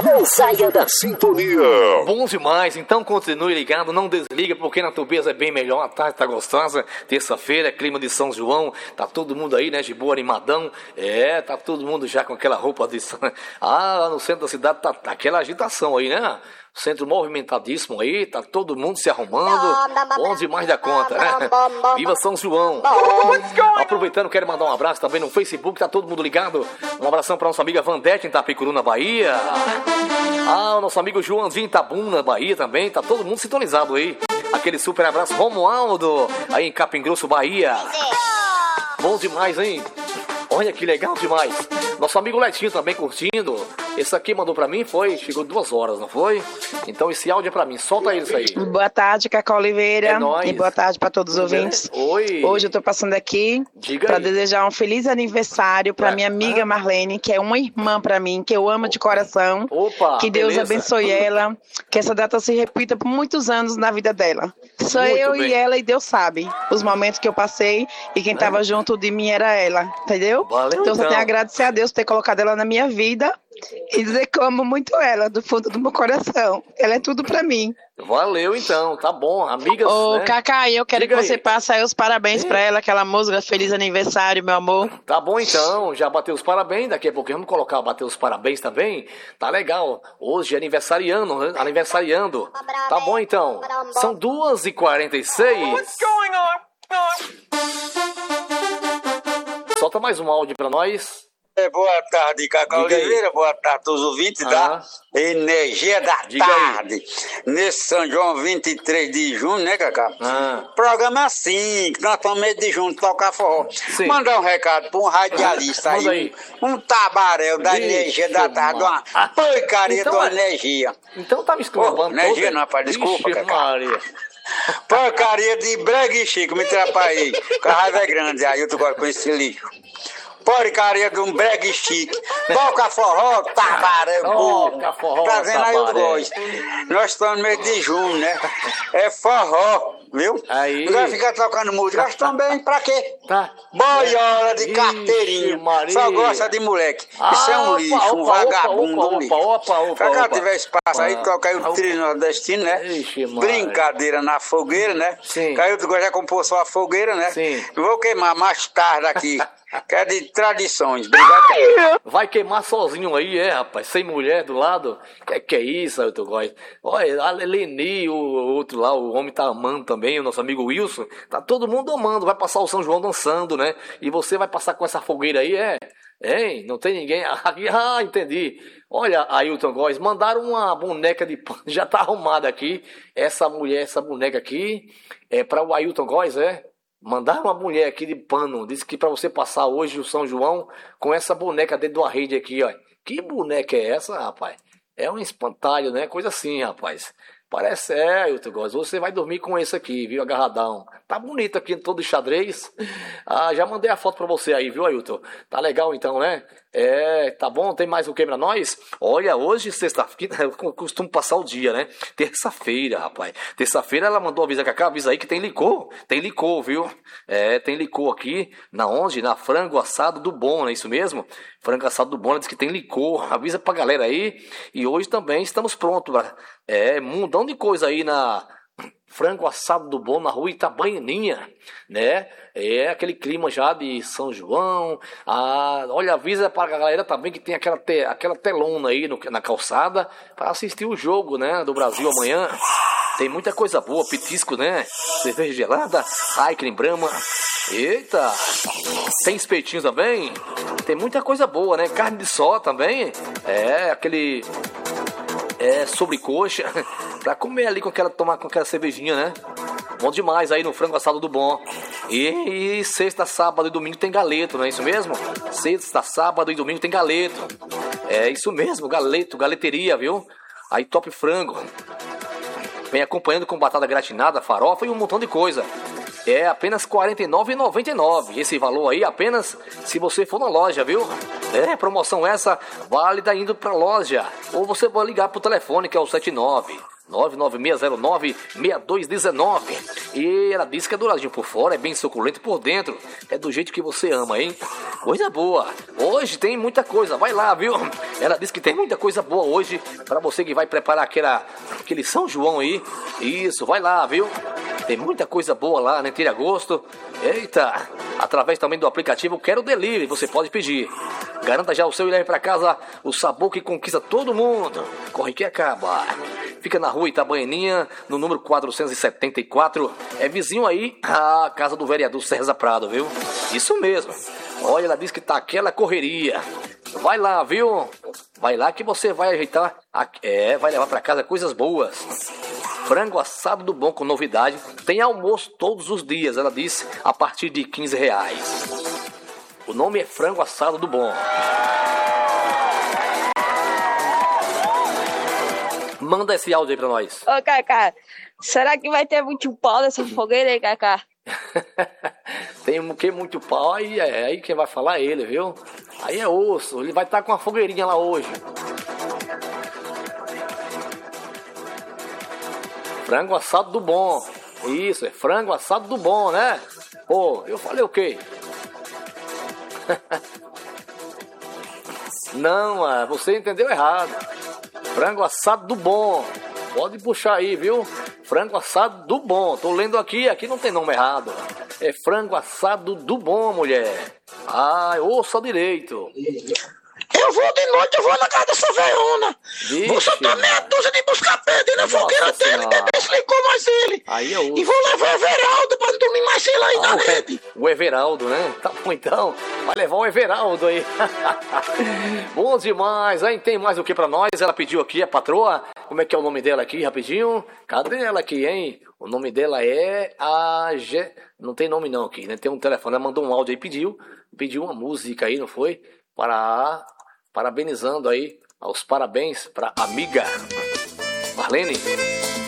Não saia da sintonia. Bom demais, então continue ligado, não desliga, porque na Tubias é bem melhor. A tarde tá gostosa, terça-feira, clima de São João, tá todo mundo aí, né, de boa, animadão. Tá todo mundo já com aquela roupa de... lá no centro da cidade tá aquela agitação aí, né? Centro movimentadíssimo aí, tá todo mundo se arrumando. Bom demais da conta, né? Viva São João! Aproveitando, quero mandar um abraço também no Facebook, tá todo mundo ligado. Um abração pra nossa amiga Vandete em Itapicuru, na Bahia. O nosso amigo Joãozinho em Itabuna, na Bahia também, tá todo mundo sintonizado aí. Aquele super abraço, Romualdo, aí em Capim Grosso, Bahia. Bom demais, hein? Olha que legal demais. Nosso amigo Letinho também curtindo. Esse aqui mandou pra mim, chegou 2 horas, não foi? Então esse áudio é pra mim, solta isso aí. Boa tarde, Cacau Oliveira. É nóis. E boa tarde pra todos os ouvintes. Oi. Hoje eu tô passando aqui pra desejar um feliz aniversário pra minha amiga Marlene, que é uma irmã pra mim, que eu amo de coração. Opa, que Deus beleza. abençoe ela, que essa data se repita por muitos anos na vida dela. Só Muito eu bem. e ela, e Deus sabe os momentos que eu passei, e quem tava junto de mim era ela, entendeu? Valeu, Então só então. tenho a agradecer a Deus por ter colocado ela na minha vida e dizer que eu amo muito ela, do fundo do meu coração. Ela é tudo pra mim. Valeu então, tá bom, amigas. Ô, né? Cacá, eu quero Diga que você aí. passe aí os parabéns pra ela, aquela música Feliz Aniversário, meu amor. Tá bom então, já bateu os parabéns, daqui a pouquinho vamos colocar bater os parabéns também. Tá legal, hoje é aniversariando, né? Aniversariando. Tá bom então, são 2h46. Solta mais um áudio pra nós. Boa tarde, Cacau Diga aí. Oliveira. Boa tarde a todos os ouvintes da Energia da Diga aí. Tarde. Nesse São João 23 de junho, né, Cacau? Programa assim, que nós estamos mês de junho, tocar forró. Sim. Mandar um recado para um radialista Manda aí, um tabaréu da Vixe, Energia da Tarde, uma porcaria então de uma é- energia. Então tá me exclamando. Energia não, rapaz, desculpa, Cacau. Maria. Porcaria de brega e chico, me atrapalhei. Com a raiva é grande, aí eu tô agora com esse lixo. Porcaria de um brega e chique. Toca forró, tabaré, Toca forró, tá vendo aí o tabaré. gosto. Nós estamos no mês de junho, né? É forró, viu? Aí. Não vai ficar tocando música. Nós também, pra quê? Tá. Boiola de Ixi, carteirinha. Maria. Só gosta de moleque. Isso é um lixo, um vagabundo, um lixo. Opa. Se ela tiver espaço aí, toca aí o trilho nordestino, né? Ixi, Maria. Brincadeira na fogueira, né? Sim. Caiu do já comprou sua fogueira, né? Sim. Vou queimar mais tarde aqui. Que é de tradições. Obrigado. Vai queimar sozinho aí, rapaz? Sem mulher do lado? Que é isso, Ailton Góes? Olha, a Leni, o outro lá, o homem tá amando também, o nosso amigo Wilson. Tá todo mundo amando, vai passar o São João dançando, né? E você vai passar com essa fogueira aí, Hein? Não tem ninguém? Entendi. Olha, Ailton Góes, mandaram uma boneca de pano, já tá arrumada aqui. Essa boneca aqui, é pra o Ailton Góes, Mandaram uma mulher aqui de pano, disse que pra você passar hoje o São João com essa boneca dentro de uma rede aqui, ó. Que boneca é essa, rapaz? É um espantalho, né? Coisa assim, rapaz. Parece, Ailton Góes, você vai dormir com esse aqui, viu, agarradão. Tá bonito aqui, todo de xadrez. Já mandei a foto pra você aí, viu, Ailton? Tá legal então, né? Tá bom, tem mais o que pra nós? Olha, hoje, sexta-feira, eu costumo passar o dia, né? Terça-feira, rapaz. Terça-feira ela mandou avisar, Cacá, avisa aí que tem licor. Tem licor, viu? Tem licor aqui, na onde? Na Frango Assado do Bom, não é isso mesmo? Frango Assado do Bom, ela diz que tem licor. Avisa pra galera aí. E hoje também estamos prontos. Um montão de coisa aí na Frango Assado do Bom, na rua Itabaianinha, né? Aquele clima já de São João. Olha, avisa pra galera também que tem aquela telona aí na calçada para assistir o jogo, né? Do Brasil amanhã. Tem muita coisa boa, petisco, né? Cerveja gelada, Heineken Brahma. Eita! Tem espetinhos também. Tem muita coisa boa, né? Carne de sol também. Aquele... sobrecoxa. Pra comer ali tomar com aquela cervejinha, né? Bom demais aí no Frango Assado do Bom. E sexta, sábado e domingo tem galeto, não é isso mesmo? Sexta, sábado e domingo tem galeto. É isso mesmo, galeteria, viu? Aí top frango. Vem acompanhando com batata gratinada, farofa e um montão de coisa. É apenas R$ 49,99. Esse valor aí apenas se você for na loja, viu? Promoção essa válida indo pra loja. Ou você pode ligar pro telefone que é o 99609-6219. E ela disse que é douradinho por fora, é bem suculento por dentro. É do jeito que você ama, hein? Coisa boa. Hoje tem muita coisa, vai lá, viu? Ela disse que tem muita coisa boa hoje pra você que vai preparar aquele São João aí. Isso, vai lá, viu? Tem muita coisa boa lá, né? Tira gosto. Eita! Através também do aplicativo Quero Delivery, você pode pedir. Garanta já o seu e leve pra casa o sabor que conquista todo mundo. Corre que acaba. Fica na rua Itabaianinha, no número 474. É vizinho aí à casa do vereador César Prado, viu? Isso mesmo. Olha, ela disse que tá aquela correria. Vai lá, viu? Vai lá que você vai ajeitar. Vai levar pra casa coisas boas. Frango assado do bom com novidade. Tem almoço todos os dias, ela disse, a partir de R$15. O nome é Frango Assado do Bom. Manda esse áudio aí pra nós. Ô, Cacá, será que vai ter muito pau nessa fogueira aí, Cacá? Tem muito pau, aí quem vai falar é ele, viu? Aí é osso, ele vai estar com uma fogueirinha lá hoje. Frango assado do bom. Isso, é frango assado do bom, né? Pô, eu falei o quê? Não, você entendeu errado. Frango assado do bom. Pode puxar aí, viu? Frango assado do bom. Tô lendo aqui não tem nome errado. É frango assado do bom, mulher. Ouça direito. Eu vou de noite, eu vou na casa dessa veiona. Vou soltar meia dúzia de buscar pedra na fogueira dele, depois ligou mais ele. Aí eu... E vou levar o Everaldo pra não dormir mais ele aí na rede. O Everaldo, né? Tá bom então. Vai levar o Everaldo aí. Bom demais. Aí tem mais o que pra nós? Ela pediu aqui, a patroa. Como é que é o nome dela aqui, rapidinho? Cadê ela aqui, hein? O nome dela é Não tem nome não aqui, né? Tem um telefone, ela mandou um áudio aí, pediu uma música aí, não foi? Parabenizando aí, aos parabéns pra amiga Marlene.